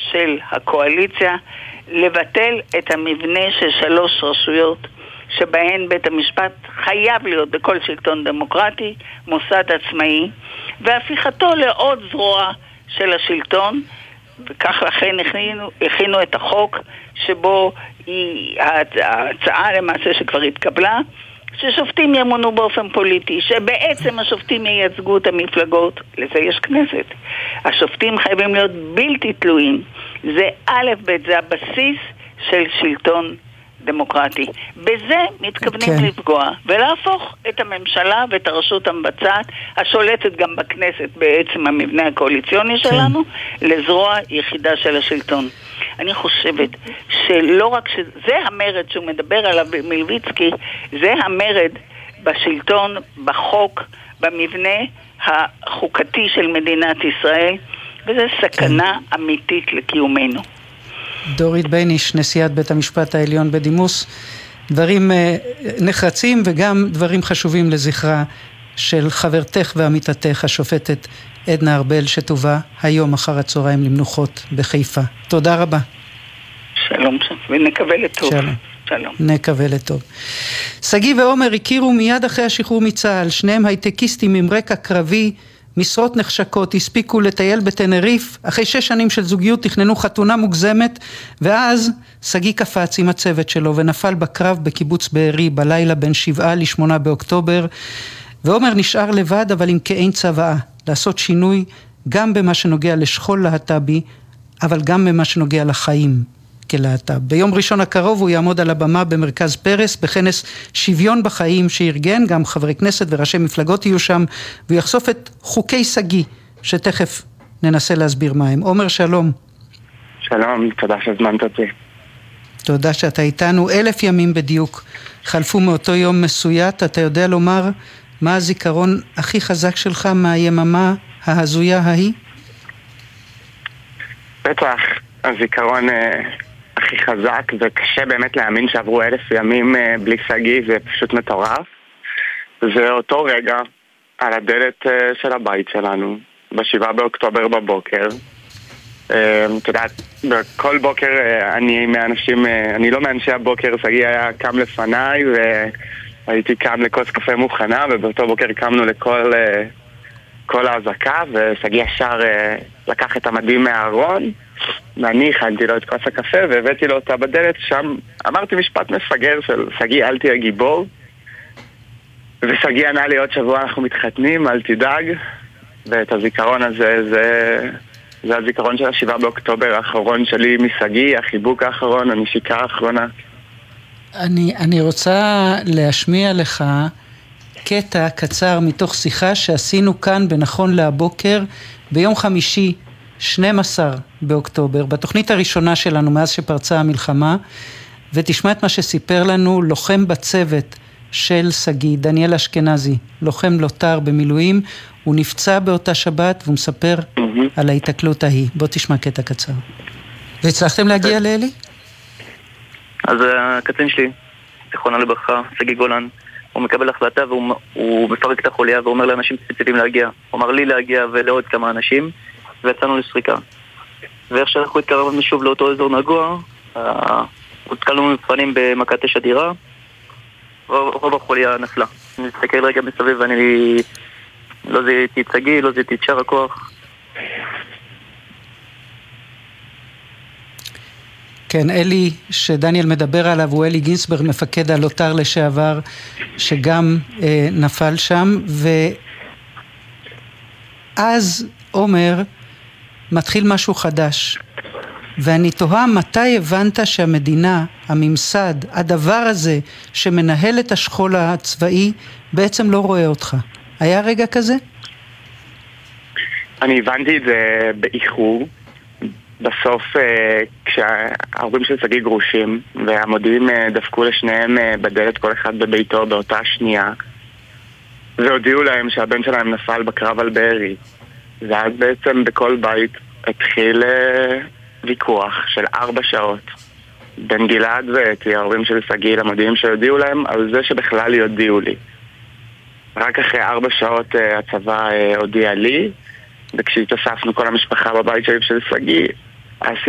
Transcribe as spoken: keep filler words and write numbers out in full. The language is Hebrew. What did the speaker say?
של הקואליציה לבטל את המבנה של שלוש רשויות שבהן בית המשפט חייב להיות בכל שלטון דמוקרטי מוסד עצמאי, והפיכתו לעוד זרוע של השלטון, וכך לכן הכינו, הכינו את החוק שבו היא, ההצעה למעשה שכבר התקבלה, ששופטים ימונו באופן פוליטי, שבעצם השופטים ייצגו את המפלגות. לזה יש כנסת. השופטים חייבים להיות בלתי תלויים. זה א' ב', זה הבסיס של שלטון דמוקרטי. בזה מתכוונים okay. לפגוע ולהפוך את הממשלה ואת הרשות המבצעת השולטת גם בכנסת בעצם המבנה הקואליציוני okay. שלנו לזרוע יחידה של השלטון. אני חושבת שלא רק שזה המרד שהוא מדבר עליו מלביצקי, זה המרד בשלטון, בחוק, במבנה החוקתי של מדינת ישראל, וזה סכנה כן. אמיתית לקיומנו. דורית בייניש, נשיאת בית המשפט העליון בדימוס, דברים נחרצים וגם דברים חשובים לזכרה של חברתך ועמיתתך השופטת עדנה ארבל שטובה היום אחר הצהריים למנוחות בחיפה. תודה רבה. שלום, ונקווה לטוב. שלום. שלום. נקווה לטוב. סגי ועומר הכירו מיד אחרי השחרור מצה"ל, שניהם הייטקיסטים עם רקע קרבי, משרות נחשקות, הספיקו לטייל בטנריף, אחרי שש שנים של זוגיות תכננו חתונה מוגזמת, ואז סגי קפץ עם הצוות שלו ונפל בקרב בקיבוץ בארי בלילה בין שבעה לשמונה באוקטובר, ועומר נשאר לבד אבל עם כאין צוואה, לעשות שינוי גם במה שנוגע לשכול להט"בי, אבל גם במה שנוגע לחיים כלהט"ב. ביום ראשון הקרוב הוא יעמוד על הבמה במרכז פרס, בכנס שוויון בחיים שארגן, גם חברי כנסת וראשי מפלגות יהיו שם, והוא יחשוף את חוקי סגי, שתכף ננסה להסביר מהם. עומר, שלום. שלום, תודה שהזמנת אותי. תודה שאתה איתנו. אלף ימים בדיוק חלפו מאותו יום מסוית. אתה יודע לומר מה הזיכרון הכי חזק שלך מהיממה ההזויה ההיא? בטח, הזיכרון אה, הכי חזק, וקשה באמת להאמין שעברו אלף ימים אה, בלי סגי, זה פשוט מטורף. זה אותו רגע על הדלת אה, של הבית שלנו, בשבעה באוקטובר בבוקר. אה, אתה יודע, בכל בוקר אה, אני מאנשים, אה, אני לא מאנשי הבוקר, סגי היה קם לפניי, והייתי קם לכוס קפה מוכנה, ובאותו בוקר קמנו לכל... אה, כל ההזקה, וסגי ישר אה, לקח את המדים מהארון, ואני הכנתי לו את כוס הקפה, והבאתי לו אותה בדלת, שם אמרתי משפט מפגר של סגי, אל תהיה גיבור, וסגי ענה לי עוד שבוע אנחנו מתחתנים, אל תדאג, ואת הזיכרון הזה, זה, זה הזיכרון של השבעה באוקטובר האחרון שלי מסגי, החיבוק האחרון, הנשיקה האחרונה. אני, אני רוצה להשמיע לך קטע קצר מתוך שיחה שעשינו כאן בנכון להבוקר ביום חמישי שנים עשר באוקטובר, בתוכנית הראשונה שלנו מאז שפרצה המלחמה, ותשמע את מה שסיפר לנו לוחם בצוות של סגי, דניאל אשכנזי, לוחם לוטר במילואים, הוא נפצע באותה שבת והוא מספר mm-hmm. על ההתקלות ההיא. בוא תשמע קטע קצר. והצלחתם להגיע okay. לאלי? אז הקצין שלי, זיכרונה לברכה, סגי גולן, הוא מקבל החלטה והוא מפרק את החוליה ואומר לאנשים ספציפיים להגיע. הוא אמר לי להגיע ולעוד כמה אנשים, ויצאנו לסריקה. ואיך שאנחנו התקרבנו שוב לאותו אזור נגוע, הותקלנו מפנים במכת אש אדירה, רוב החוליה נפלה. אני מסתכל רגע מסביב ואני לא זיהיתי את סגי, לא זיהיתי את שאר הכוח. כן, אלי שדניאל מדבר עליו הוא אלי גינסברג, מפקד הלוטר לשעבר, שגם אה, נפל שם, ואז עומר מתחיל משהו חדש, ואני תוהה מתי הבנת שהמדינה, הממסד, הדבר הזה שמנהל את השכול הצבאי, בעצם לא רואה אותך. היה רגע כזה? אני הבנתי את זה באיחור. בסוף, כשההורים של סגי גרושים, והמודיעים דפקו לשניהם בדלת כל אחד בביתו באותה שנייה, והודיעו להם שהבן שלהם נפל בקרב על בארי. ואז בעצם בכל בית התחיל ויכוח של ארבע שעות בין גלעד ואתי, ההורים של סגי, למודיעים שהודיעו להם על זה שבכלל יודיעו לי. רק אחרי ארבע שעות הצבא הודיע לי, וכשהתאספנו כל המשפחה בבית של סגי,